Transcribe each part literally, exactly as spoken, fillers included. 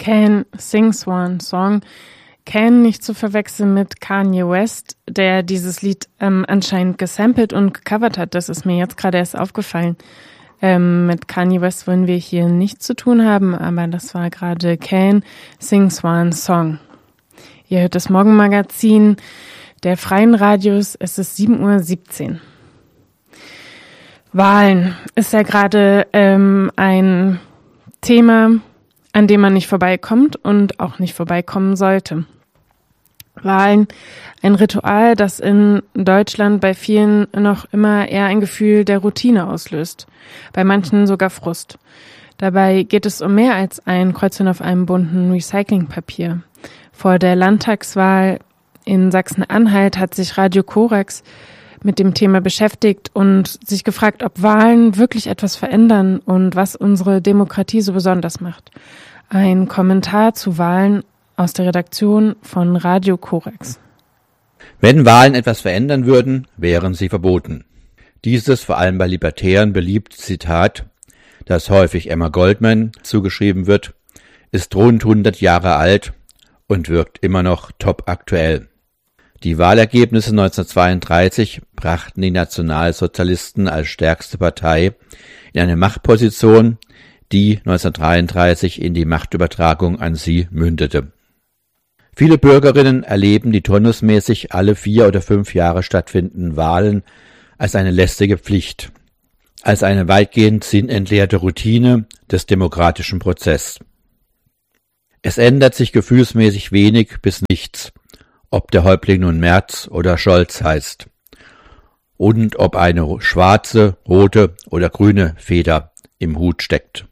Can Sing Swan Song. Can nicht zu verwechseln mit Kanye West, der dieses Lied ähm, anscheinend gesampelt und gecovert hat. Das ist mir jetzt gerade erst aufgefallen. Ähm, mit Kanye West wollen wir hier nichts zu tun haben, aber das war gerade Can Sing Swan Song. Ihr hört das Morgenmagazin der Freien Radios. Es ist sieben Uhr siebzehn. Wahlen ist ja gerade ähm, ein Thema, an dem man nicht vorbeikommt und auch nicht vorbeikommen sollte. Wahlen, ein Ritual, das in Deutschland bei vielen noch immer eher ein Gefühl der Routine auslöst, bei manchen sogar Frust. Dabei geht es um mehr als ein Kreuzchen auf einem bunten Recyclingpapier. Vor der Landtagswahl in Sachsen-Anhalt hat sich Radio Korax mit dem Thema beschäftigt und sich gefragt, ob Wahlen wirklich etwas verändern und was unsere Demokratie so besonders macht. Ein Kommentar zu Wahlen aus der Redaktion von Radio Korax. Wenn Wahlen etwas verändern würden, wären sie verboten. Dieses vor allem bei Libertären beliebte Zitat, das häufig Emma Goldman zugeschrieben wird, ist rund hundert Jahre alt und wirkt immer noch top aktuell. Die Wahlergebnisse neunzehnhundertzweiunddreißig brachten die Nationalsozialisten als stärkste Partei in eine Machtposition, die neunzehnhundertdreiunddreißig in die Machtübertragung an sie mündete. Viele Bürgerinnen erleben die turnusmäßig alle vier oder fünf Jahre stattfindenden Wahlen als eine lästige Pflicht, als eine weitgehend sinnentleerte Routine des demokratischen Prozesses. Es ändert sich gefühlsmäßig wenig bis nichts, ob der Häuptling nun Merz oder Scholz heißt und ob eine schwarze, rote oder grüne Feder im Hut steckt.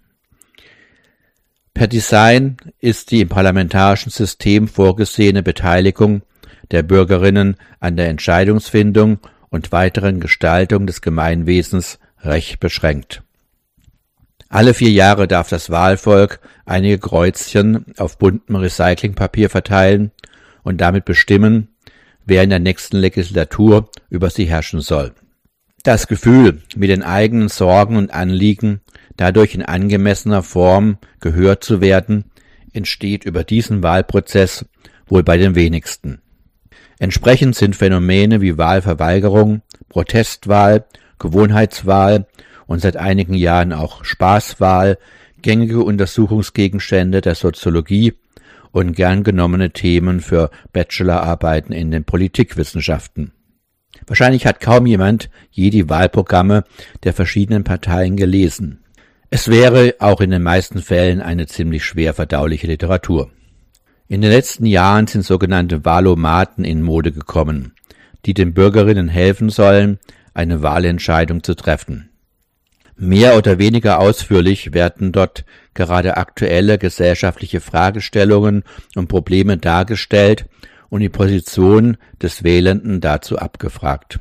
Per Design ist die im parlamentarischen System vorgesehene Beteiligung der Bürgerinnen an der Entscheidungsfindung und weiteren Gestaltung des Gemeinwesens recht beschränkt. Alle vier Jahre darf das Wahlvolk einige Kreuzchen auf buntem Recyclingpapier verteilen und damit bestimmen, wer in der nächsten Legislatur über sie herrschen soll. Das Gefühl, mit den eigenen Sorgen und Anliegen dadurch in angemessener Form gehört zu werden, entsteht über diesen Wahlprozess wohl bei den wenigsten. Entsprechend sind Phänomene wie Wahlverweigerung, Protestwahl, Gewohnheitswahl und seit einigen Jahren auch Spaßwahl gängige Untersuchungsgegenstände der Soziologie und gern genommene Themen für Bachelorarbeiten in den Politikwissenschaften. Wahrscheinlich hat kaum jemand je die Wahlprogramme der verschiedenen Parteien gelesen. Es wäre auch in den meisten Fällen eine ziemlich schwer verdauliche Literatur. In den letzten Jahren sind sogenannte Wahlomaten in Mode gekommen, die den Bürgerinnen helfen sollen, eine Wahlentscheidung zu treffen. Mehr oder weniger ausführlich werden dort gerade aktuelle gesellschaftliche Fragestellungen und Probleme dargestellt und die Position des Wählenden dazu abgefragt.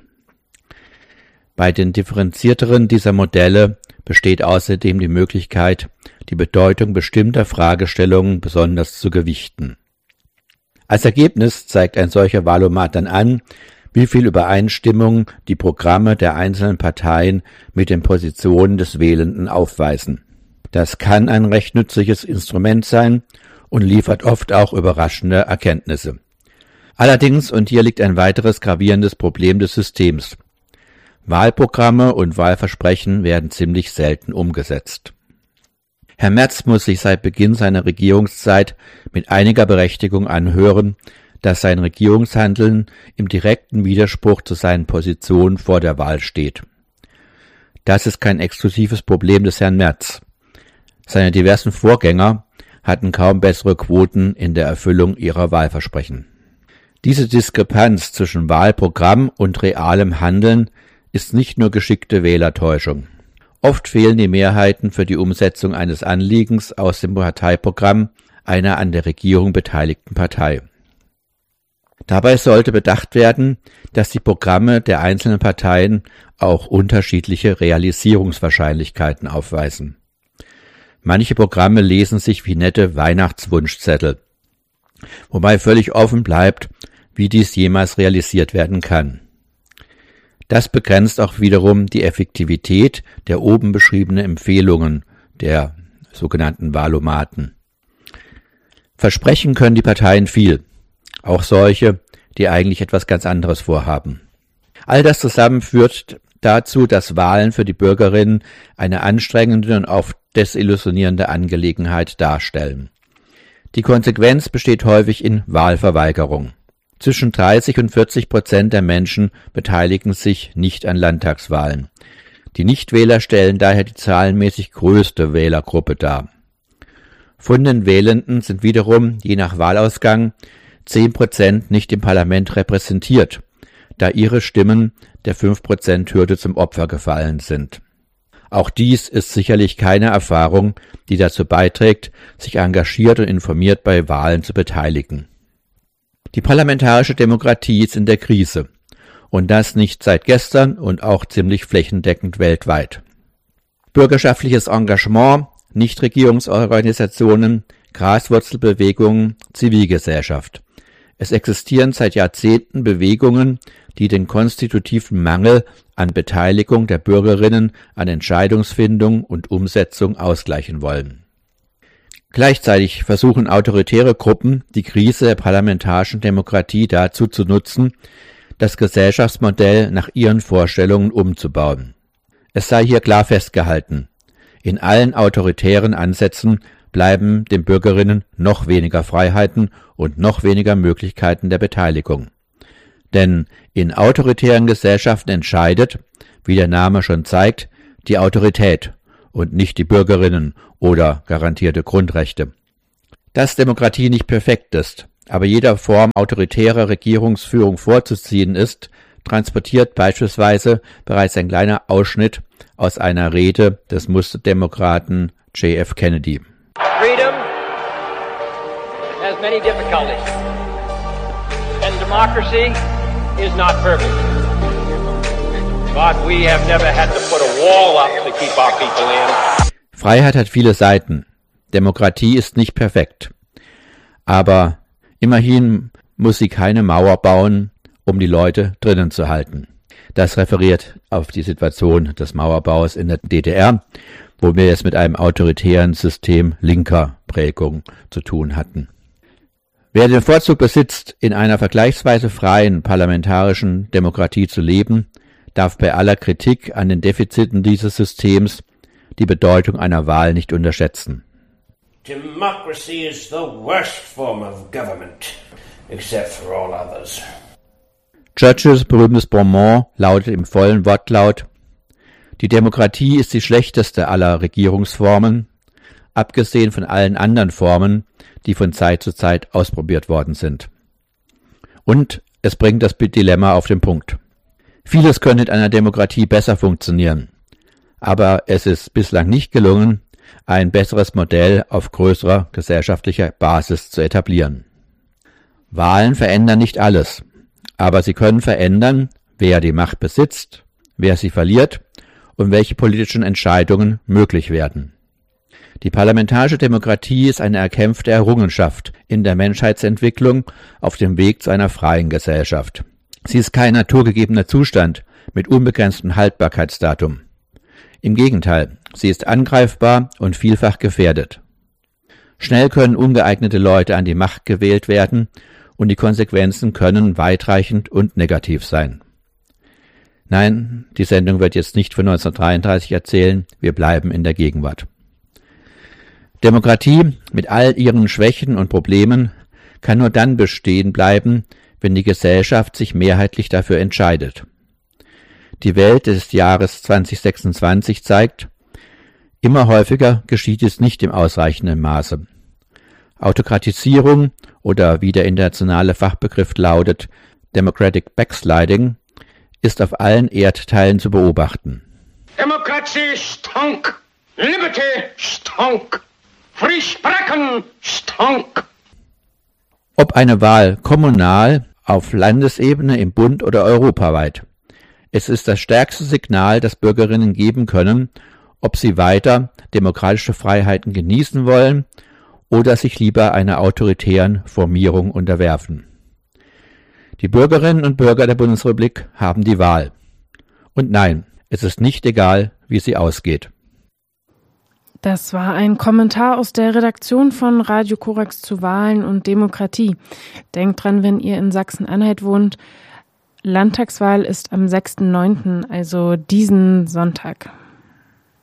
Bei den differenzierteren dieser Modelle besteht außerdem die Möglichkeit, die Bedeutung bestimmter Fragestellungen besonders zu gewichten. Als Ergebnis zeigt ein solcher Wahlomat dann an, wie viel Übereinstimmung die Programme der einzelnen Parteien mit den Positionen des Wählenden aufweisen. Das kann ein recht nützliches Instrument sein und liefert oft auch überraschende Erkenntnisse. Allerdings, und hier liegt ein weiteres gravierendes Problem des Systems, Wahlprogramme und Wahlversprechen werden ziemlich selten umgesetzt. Herr Merz muss sich seit Beginn seiner Regierungszeit mit einiger Berechtigung anhören, dass sein Regierungshandeln im direkten Widerspruch zu seinen Positionen vor der Wahl steht. Das ist kein exklusives Problem des Herrn Merz. Seine diversen Vorgänger hatten kaum bessere Quoten in der Erfüllung ihrer Wahlversprechen. Diese Diskrepanz zwischen Wahlprogramm und realem Handeln ist nicht nur geschickte Wählertäuschung. Oft fehlen die Mehrheiten für die Umsetzung eines Anliegens aus dem Parteiprogramm einer an der Regierung beteiligten Partei. Dabei sollte bedacht werden, dass die Programme der einzelnen Parteien auch unterschiedliche Realisierungswahrscheinlichkeiten aufweisen. Manche Programme lesen sich wie nette Weihnachtswunschzettel, wobei völlig offen bleibt, wie dies jemals realisiert werden kann. Das begrenzt auch wiederum die Effektivität der oben beschriebenen Empfehlungen der sogenannten Wahlomaten. Versprechen können die Parteien viel, auch solche, die eigentlich etwas ganz anderes vorhaben. All das zusammen führt dazu, dass Wahlen für die Bürgerinnen eine anstrengende und oft desillusionierende Angelegenheit darstellen. Die Konsequenz besteht häufig in Wahlverweigerung. Zwischen dreißig und vierzig Prozent der Menschen beteiligen sich nicht an Landtagswahlen. Die Nichtwähler stellen daher die zahlenmäßig größte Wählergruppe dar. Von den Wählenden sind wiederum, je nach Wahlausgang, zehn Prozent nicht im Parlament repräsentiert, da ihre Stimmen der fünf Prozent Hürde zum Opfer gefallen sind. Auch dies ist sicherlich keine Erfahrung, die dazu beiträgt, sich engagiert und informiert bei Wahlen zu beteiligen. Die parlamentarische Demokratie ist in der Krise, und das nicht seit gestern und auch ziemlich flächendeckend weltweit. Bürgerschaftliches Engagement, Nichtregierungsorganisationen, Graswurzelbewegungen, Zivilgesellschaft. Es existieren seit Jahrzehnten Bewegungen, die den konstitutiven Mangel an Beteiligung der Bürgerinnen an Entscheidungsfindung und Umsetzung ausgleichen wollen. Gleichzeitig versuchen autoritäre Gruppen, die Krise der parlamentarischen Demokratie dazu zu nutzen, das Gesellschaftsmodell nach ihren Vorstellungen umzubauen. Es sei hier klar festgehalten: In allen autoritären Ansätzen bleiben den Bürgerinnen noch weniger Freiheiten und noch weniger Möglichkeiten der Beteiligung. Denn in autoritären Gesellschaften entscheidet, wie der Name schon zeigt, die Autorität und nicht die Bürgerinnen oder garantierte Grundrechte. Dass Demokratie nicht perfekt ist, aber jeder Form autoritärer Regierungsführung vorzuziehen ist, transportiert beispielsweise bereits ein kleiner Ausschnitt aus einer Rede des Musterdemokraten J F Kennedy. Freedom has many difficulties, and democracy is not perfect. But we have never had to put a wall up to keep our people in. Freiheit hat viele Seiten. Demokratie ist nicht perfekt. Aber immerhin muss sie keine Mauer bauen, um die Leute drinnen zu halten. Das referiert auf die Situation des Mauerbaus in der D D R, wo wir es mit einem autoritären System linker Prägung zu tun hatten. Wer den Vorzug besitzt, in einer vergleichsweise freien parlamentarischen Demokratie zu leben, darf bei aller Kritik an den Defiziten dieses Systems die Bedeutung einer Wahl nicht unterschätzen. Democracy is the worst form of government, except for all others. Churchills berühmtes Bonmot lautet im vollen Wortlaut: Die Demokratie ist die schlechteste aller Regierungsformen, abgesehen von allen anderen Formen, die von Zeit zu Zeit ausprobiert worden sind. Und es bringt das Dilemma auf den Punkt. Vieles könnte in einer Demokratie besser funktionieren, aber es ist bislang nicht gelungen, ein besseres Modell auf größerer gesellschaftlicher Basis zu etablieren. Wahlen verändern nicht alles, aber sie können verändern, wer die Macht besitzt, wer sie verliert und welche politischen Entscheidungen möglich werden. Die parlamentarische Demokratie ist eine erkämpfte Errungenschaft in der Menschheitsentwicklung auf dem Weg zu einer freien Gesellschaft. Sie ist kein naturgegebener Zustand mit unbegrenztem Haltbarkeitsdatum. Im Gegenteil, sie ist angreifbar und vielfach gefährdet. Schnell können ungeeignete Leute an die Macht gewählt werden und die Konsequenzen können weitreichend und negativ sein. Nein, die Sendung wird jetzt nicht von neunzehnhundertdreiunddreißig erzählen, wir bleiben in der Gegenwart. Demokratie mit all ihren Schwächen und Problemen kann nur dann bestehen bleiben, wenn die Gesellschaft sich mehrheitlich dafür entscheidet. Die Welt des Jahres zweitausendsechsundzwanzig zeigt, immer häufiger geschieht es nicht im ausreichenden Maße. Autokratisierung oder wie der internationale Fachbegriff lautet, Democratic Backsliding, ist auf allen Erdteilen zu beobachten. Demokratie stunk, Liberty stunk, Free sprechen stunk. Ob eine Wahl kommunal, auf Landesebene, im Bund oder europaweit. Es ist das stärkste Signal, das Bürgerinnen geben können, ob sie weiter demokratische Freiheiten genießen wollen oder sich lieber einer autoritären Formierung unterwerfen. Die Bürgerinnen und Bürger der Bundesrepublik haben die Wahl. Und nein, es ist nicht egal, wie sie ausgeht. Das war ein Kommentar aus der Redaktion von Radio Korax zu Wahlen und Demokratie. Denkt dran, wenn ihr in Sachsen-Anhalt wohnt, Landtagswahl ist am sechsten neunten, also diesen Sonntag.